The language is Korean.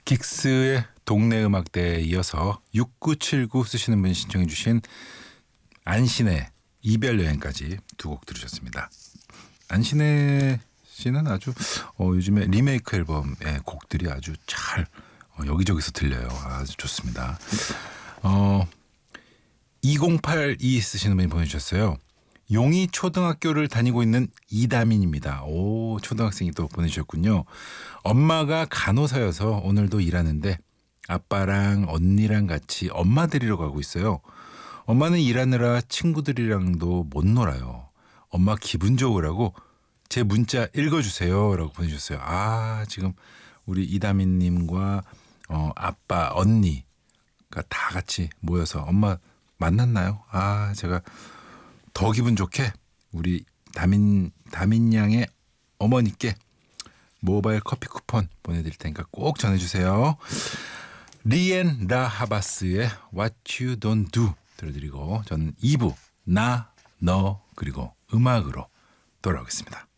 긱스의 동네 음악대에 이어서 6979 쓰시는 분이 신청해 주신 안신의 이별 여행까지 두 곡 들으셨습니다. 안신의 씨는 아주 요즘에 리메이크 앨범의 곡들이 아주 잘 여기저기서 들려요. 아주 좋습니다. 2082 쓰시는 분이 보내주셨어요. 용희 초등학교를 다니고 있는 이다민입니다. 오, 초등학생이 또 보내주셨군요. 엄마가 간호사여서 오늘도 일하는데 아빠랑 언니랑 같이 엄마 데리러 가고 있어요. 엄마는 일하느라 친구들이랑도 못 놀아요. 엄마 기분 좋으라고 제 문자 읽어주세요 라고 보내주셨어요. 아, 지금 우리 이다민님과 아빠, 언니가 다 같이 모여서 엄마 만났나요? 아, 제가 더 기분 좋게 우리 다민 양의 어머니께 모바일 커피 쿠폰 보내드릴 테니까 꼭 전해주세요. 리엔 라하바스의 What You Don't Do 들려드리고 저는 2부 나, 너 그리고 음악으로 돌아오겠습니다.